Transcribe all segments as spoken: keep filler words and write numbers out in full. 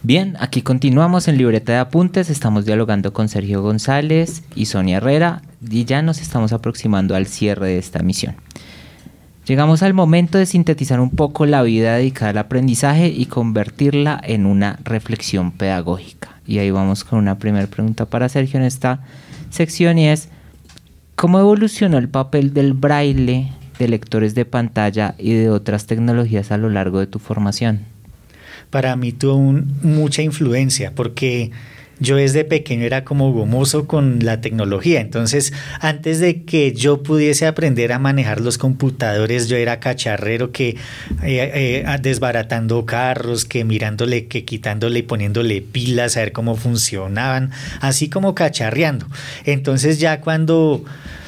Bien, aquí continuamos en Libreta de Apuntes, estamos dialogando con Sergio González y Sonia Herrera y ya nos estamos aproximando al cierre de esta emisión. Llegamos al momento de sintetizar un poco la vida dedicada al aprendizaje y convertirla en una reflexión pedagógica. Y ahí vamos con una primera pregunta para Sergio en esta sección y es: ¿cómo evolucionó el papel del braille, de lectores de pantalla y de otras tecnologías a lo largo de tu formación? Para mí tuvo un, mucha influencia porque yo desde pequeño era como gomoso con la tecnología. Entonces, antes de que yo pudiese aprender a manejar los computadores, yo era cacharrero que eh, eh, desbaratando carros, que mirándole, que quitándole y poniéndole pilas a ver cómo funcionaban, así como cacharreando. Entonces ya cuando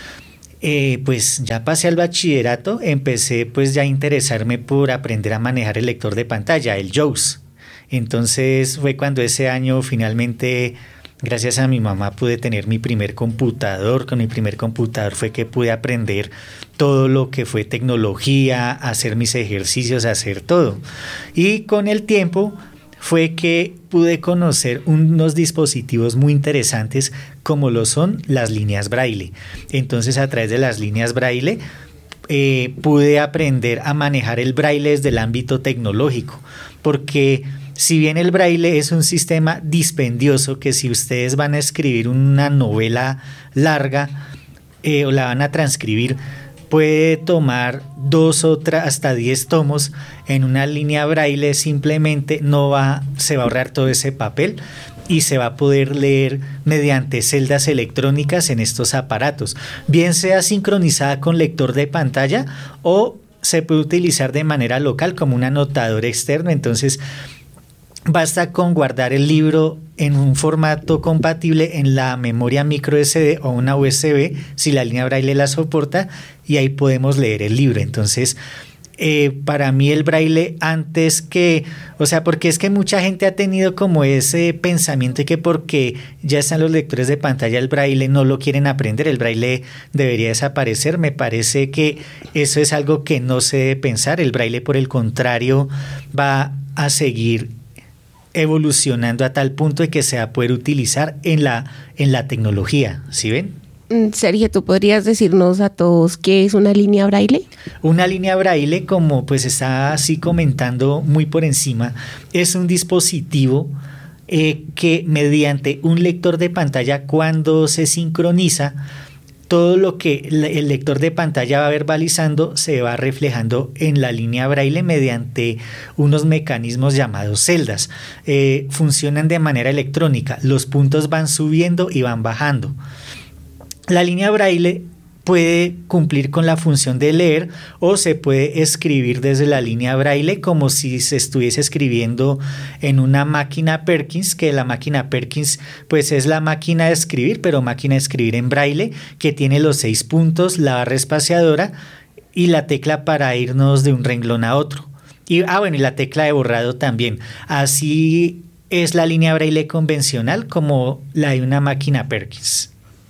Eh, pues ya pasé al bachillerato, empecé pues ya a interesarme por aprender a manejar el lector de pantalla, el JAWS. Entonces fue cuando ese año finalmente, gracias a mi mamá, pude tener mi primer computador. Con mi primer computador fue que pude aprender todo lo que fue tecnología, hacer mis ejercicios, hacer todo. Y con el tiempo fue que pude conocer unos dispositivos muy interesantes como lo son las líneas braille. Entonces, a través de las líneas braille eh, pude aprender a manejar el braille desde el ámbito tecnológico, porque si bien el braille es un sistema dispendioso que si ustedes van a escribir una novela larga eh, o la van a transcribir, puede tomar dos o hasta diez tomos. En una línea braille simplemente no va, se va a ahorrar todo ese papel y se va a poder leer mediante celdas electrónicas en estos aparatos, bien sea sincronizada con lector de pantalla o se puede utilizar de manera local como un anotador externo. Entonces basta con guardar el libro en un formato compatible en la memoria micro S D o una U S B, si la línea braille la soporta, y ahí podemos leer el libro. Entonces, eh, para mí el braille antes que, o sea, porque es que mucha gente ha tenido como ese pensamiento de que porque ya están los lectores de pantalla, el braille no lo quieren aprender, el braille debería desaparecer. Me parece que eso es algo que no se debe pensar. El braille, por el contrario, va a seguir evolucionando a tal punto de que se va a poder utilizar en la, en la tecnología. ¿Sí ven? Sergio, ¿tú podrías decirnos a todos qué es una línea braille? Una línea braille, como pues está así comentando muy por encima, es un dispositivo eh, que mediante un lector de pantalla, cuando se sincroniza, todo lo que el lector de pantalla va verbalizando se va reflejando en la línea braille mediante unos mecanismos llamados celdas. Eh, funcionan de manera electrónica, los puntos van subiendo y van bajando. La línea braille puede cumplir con la función de leer o se puede escribir desde la línea braille como si se estuviese escribiendo en una máquina Perkins, que la máquina Perkins pues es la máquina de escribir, pero máquina de escribir en braille, que tiene los seis puntos, la barra espaciadora y la tecla para irnos de un renglón a otro. Y, ah, bueno, y la tecla de borrado también. Así es la línea braille convencional como la de una máquina Perkins.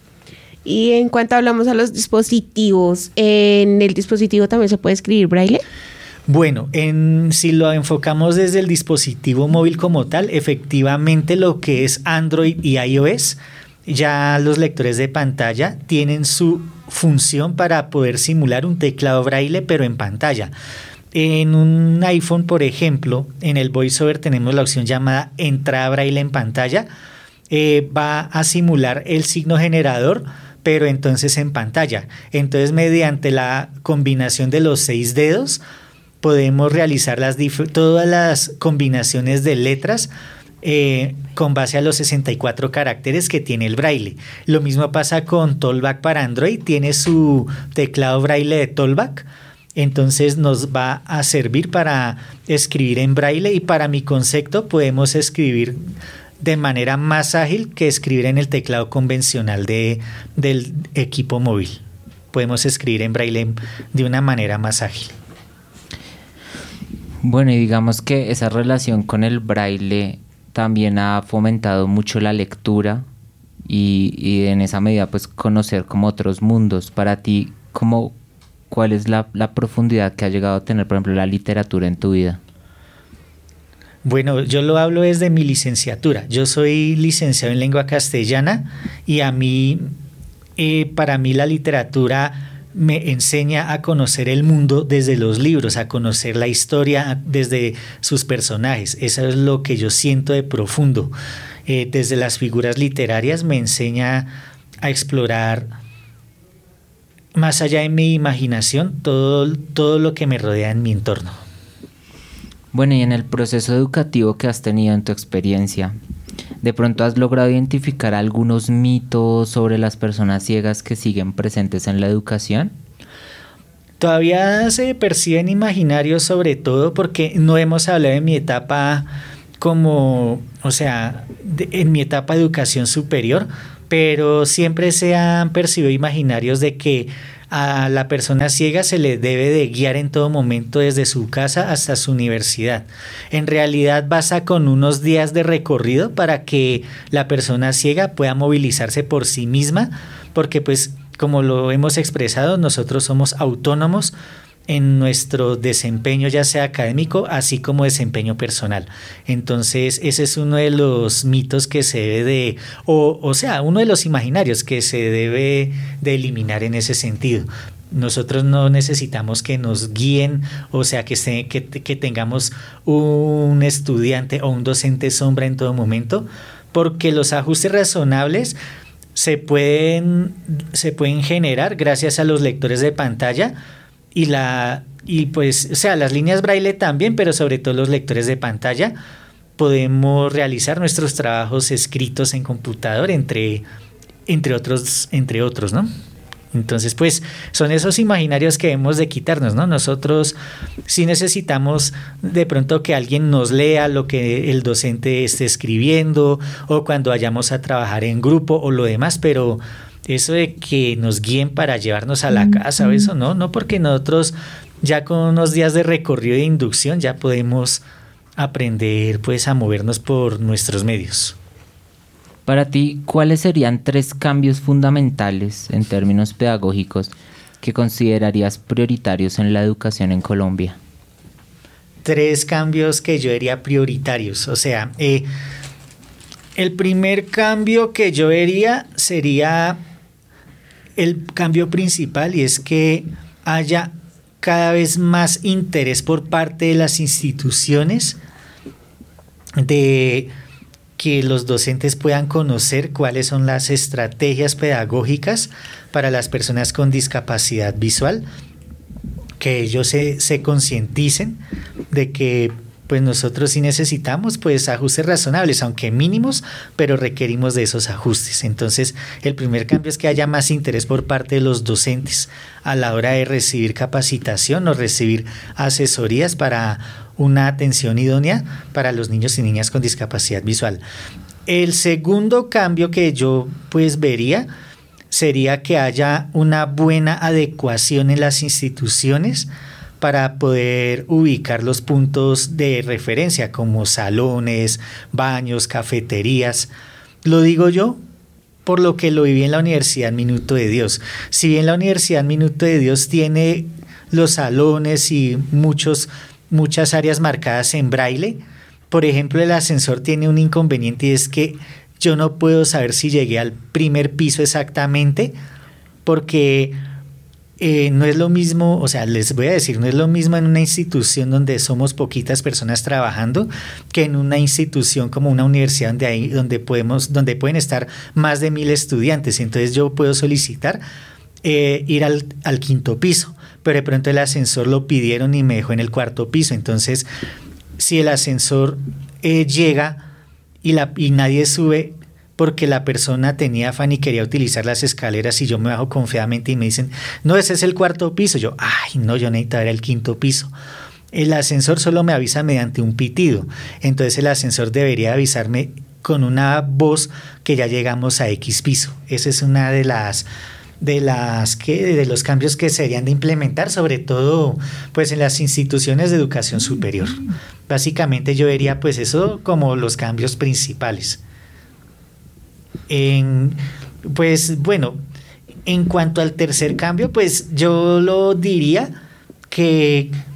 Y en cuanto hablamos a los dispositivos, ¿en el dispositivo también se puede escribir braille? Bueno, en, si lo enfocamos desde el dispositivo móvil como tal, efectivamente lo que es Android y iOS, ya los lectores de pantalla tienen su función para poder simular un teclado braille, pero en pantalla. En un iPhone, por ejemplo, en el VoiceOver tenemos la opción llamada entrada braille en pantalla. Eh, va a simular el signo generador, pero entonces en pantalla. Entonces, mediante la combinación de los seis dedos, podemos realizar las dif- todas las combinaciones de letras eh, con base a los sesenta y cuatro caracteres que tiene el braille. Lo mismo pasa con Tollback para Android, tiene su teclado braille de Tollback, entonces nos va a servir para escribir en braille, y para mi concepto podemos escribir de manera más ágil que escribir en el teclado convencional de, del equipo móvil. Podemos escribir en braille de una manera más ágil. Bueno, y digamos que esa relación con el braille también ha fomentado mucho la lectura y, y en esa medida pues conocer como otros mundos. Para ti, ¿cómo, ¿cuál es la, la profundidad que ha llegado a tener, por ejemplo, la literatura en tu vida? Bueno, yo lo hablo desde mi licenciatura. Yo soy licenciado en lengua castellana y a mí, eh, para mí la literatura me enseña a conocer el mundo desde los libros, a conocer la historia desde sus personajes. Eso es lo que yo siento de profundo. Eh, desde las figuras literarias me enseña a explorar más allá de mi imaginación todo, todo lo que me rodea en mi entorno. Bueno, y en el proceso educativo que has tenido en tu experiencia, ¿de pronto has logrado identificar algunos mitos sobre las personas ciegas que siguen presentes en la educación? Todavía se perciben imaginarios, sobre todo porque no hemos hablado de mi etapa como, o sea, de, en mi etapa de educación superior, pero siempre se han percibido imaginarios de que a la persona ciega se le debe de guiar en todo momento desde su casa hasta su universidad. En realidad basta con unos días de recorrido para que la persona ciega pueda movilizarse por sí misma, porque pues como lo hemos expresado, nosotros somos autónomos en nuestro desempeño, ya sea académico, así como desempeño personal. Entonces, ese es uno de los mitos que se debe de, o, o sea, uno de los imaginarios que se debe de eliminar en ese sentido. Nosotros no necesitamos que nos guíen, o sea, que, se, que, que tengamos un estudiante o un docente sombra en todo momento, porque los ajustes razonables se pueden, se pueden generar gracias a los lectores de pantalla, y la y pues, o sea, las líneas braille también, pero sobre todo los lectores de pantalla. Podemos realizar nuestros trabajos escritos en computador, entre, entre otros, entre otros, ¿no? Entonces, pues, son esos imaginarios que debemos de quitarnos, ¿no? Nosotros sí necesitamos de pronto que alguien nos lea lo que el docente esté escribiendo, o cuando vayamos a trabajar en grupo o lo demás, pero eso de que nos guíen para llevarnos a la casa o eso, no, no, porque nosotros ya con unos días de recorrido de inducción ya podemos aprender pues a movernos por nuestros medios. Para ti, ¿cuáles serían tres cambios fundamentales en términos pedagógicos que considerarías prioritarios en la educación en Colombia? Tres cambios que yo diría prioritarios, o sea, eh, el primer cambio que yo vería sería el cambio principal, y es que haya cada vez más interés por parte de las instituciones de que los docentes puedan conocer cuáles son las estrategias pedagógicas para las personas con discapacidad visual, que ellos se, se concienticen de que pues nosotros sí necesitamos pues ajustes razonables, aunque mínimos, pero requerimos de esos ajustes. Entonces, el primer cambio es que haya más interés por parte de los docentes a la hora de recibir capacitación o recibir asesorías para una atención idónea para los niños y niñas con discapacidad visual. El segundo cambio que yo pues vería sería que haya una buena adecuación en las instituciones para poder ubicar los puntos de referencia como salones, baños, cafeterías. Lo digo yo por lo que lo viví en la Universidad Minuto de Dios. Si bien la Universidad Minuto de Dios tiene los salones y muchos, muchas áreas marcadas en braille, por ejemplo, el ascensor tiene un inconveniente, y es que yo no puedo saber si llegué al primer piso exactamente, porque Eh, no es lo mismo, o sea, les voy a decir, no es lo mismo en una institución donde somos poquitas personas trabajando que en una institución como una universidad donde hay, donde podemos, donde pueden estar más de mil estudiantes. Entonces yo puedo solicitar eh, ir al, al quinto piso, pero de pronto el ascensor lo pidieron y me dejó en el cuarto piso. Entonces, si el ascensor eh, llega y, la, y nadie sube, porque la persona tenía afán y quería utilizar las escaleras, y yo me bajo confiadamente y me dicen, no, ese es el cuarto piso. Yo, ay, no, yo necesitaba ir al quinto piso. El ascensor solo me avisa mediante un pitido. Entonces el ascensor debería avisarme con una voz que ya llegamos a X piso. Esa es una de las de las que de los cambios que serían de implementar, sobre todo pues en las instituciones de educación superior. Básicamente yo vería pues eso como los cambios principales. En, pues bueno, en cuanto al tercer cambio, pues yo lo diría que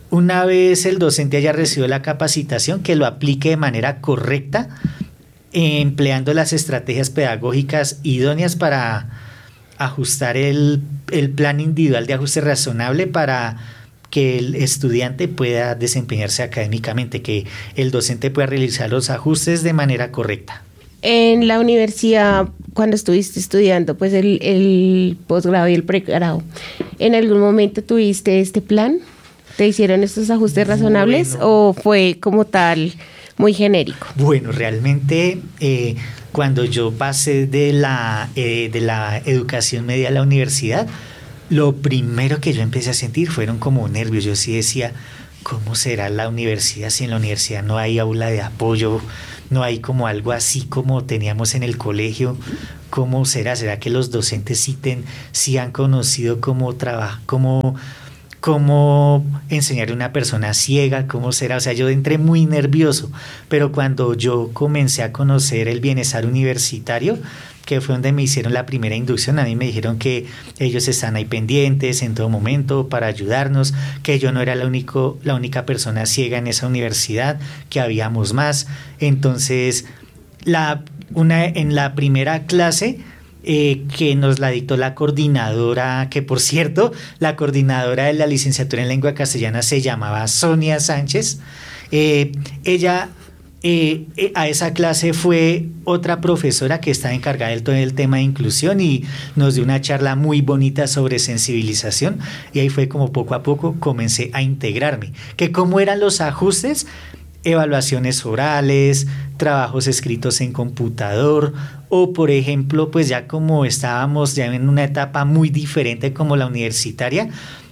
una vez el docente haya recibido la capacitación, que lo aplique de manera correcta, empleando las estrategias pedagógicas idóneas para ajustar el, el plan individual de ajuste razonable para que el estudiante pueda desempeñarse académicamente, que el docente pueda realizar los ajustes de manera correcta. En la universidad, cuando estuviste estudiando pues el, el posgrado y el pregrado, ¿en algún momento tuviste este plan? ¿Te hicieron estos ajustes razonables bueno, o fue como tal muy genérico? Bueno, realmente eh, cuando yo pasé de la, eh, de la educación media a la universidad, lo primero que yo empecé a sentir fueron como nervios. Yo sí decía, ¿cómo será la universidad si en la universidad no hay aula de apoyo? No hay como algo así como teníamos en el colegio. ¿Cómo será? ¿Será que los docentes sí, ten, sí han conocido cómo trabajar, cómo, cómo enseñar a una persona ciega? ¿Cómo será? O sea, yo entré muy nervioso, pero cuando yo comencé a conocer el bienestar universitario, que fue donde me hicieron la primera inducción, a mí me dijeron que ellos están ahí pendientes en todo momento para ayudarnos, que yo no era la, único, la única persona ciega en esa universidad, que habíamos más. Entonces, la, una, en la primera clase eh, que nos la dictó la coordinadora, que por cierto, la coordinadora de la licenciatura en lengua castellana se llamaba Sonia Sánchez, eh, ella... Eh, eh, a esa clase fue otra profesora que está encargada del todo el tema de inclusión y nos dio una charla muy bonita sobre sensibilización, y ahí fue como poco a poco comencé a integrarme. Que cómo eran los ajustes, evaluaciones orales, trabajos escritos en computador, o por ejemplo, pues ya como estábamos ya en una etapa muy diferente como la universitaria,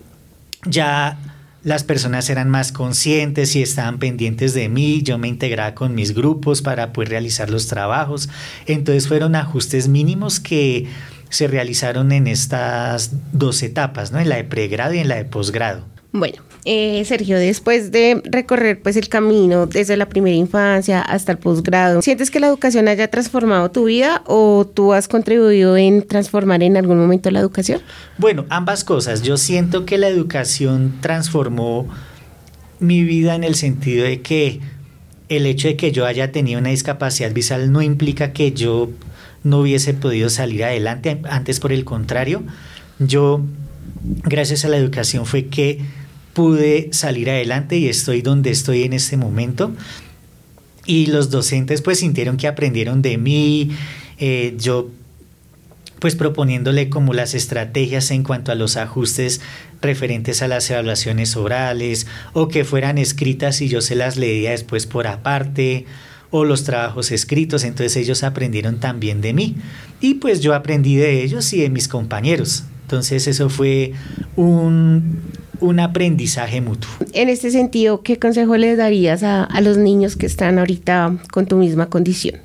ya las personas eran más conscientes y estaban pendientes de mí, yo me integraba con mis grupos para poder realizar los trabajos. Entonces fueron ajustes mínimos que se realizaron en estas dos etapas, ¿no? En la de pregrado y en la de posgrado. Bueno, eh, Sergio, después de recorrer pues el camino desde la primera infancia hasta el posgrado, ¿sientes que la educación haya transformado tu vida o tú has contribuido en transformar en algún momento la educación? Bueno, ambas cosas. Yo siento que la educación transformó mi vida en el sentido de que el hecho de que yo haya tenido una discapacidad visual no implica que yo no hubiese podido salir adelante. Antes, por el contrario, yo, gracias a la educación, fue que pude salir adelante y estoy donde estoy en este momento. Y los docentes pues sintieron que aprendieron de mí, eh, yo pues proponiéndole como las estrategias en cuanto a los ajustes referentes a las evaluaciones orales, o que fueran escritas y yo se las leía después por aparte, o los trabajos escritos. Entonces ellos aprendieron también de mí y pues yo aprendí de ellos y de mis compañeros. Entonces eso fue un, un aprendizaje mutuo. En este sentido, ¿qué consejo les darías a, a los niños que están ahorita con tu misma condición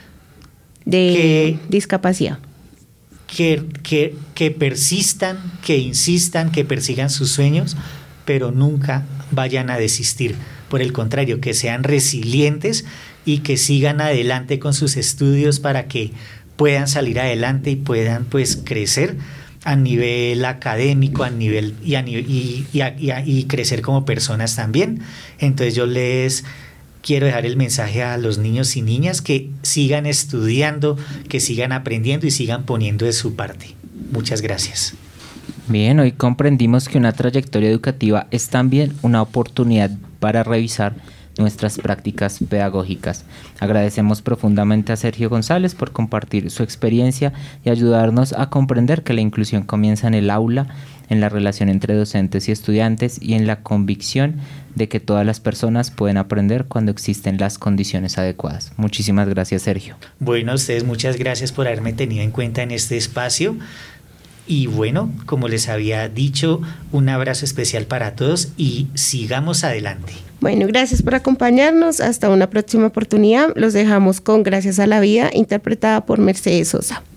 de que, discapacidad? Que, que, que persistan, que insistan, que persigan sus sueños, pero nunca vayan a desistir. Por el contrario, que sean resilientes y que sigan adelante con sus estudios para que puedan salir adelante y puedan pues crecer a nivel académico, a nivel y, a, y, y, y, y crecer como personas también. Entonces yo les quiero dejar el mensaje a los niños y niñas que sigan estudiando, que sigan aprendiendo y sigan poniendo de su parte. Muchas gracias. Bien, hoy comprendimos que una trayectoria educativa es también una oportunidad para revisar nuestras prácticas pedagógicas. Agradecemos profundamente a Sergio González por compartir su experiencia y ayudarnos a comprender que la inclusión comienza en el aula, en la relación entre docentes y estudiantes y en la convicción de que todas las personas pueden aprender cuando existen las condiciones adecuadas. Muchísimas gracias, Sergio. Bueno, a ustedes muchas gracias por haberme tenido en cuenta en este espacio. Y bueno, como les había dicho, un abrazo especial para todos y sigamos adelante. Bueno, gracias por acompañarnos. Hasta una próxima oportunidad. Los dejamos con Gracias a la Vida, interpretada por Mercedes Sosa.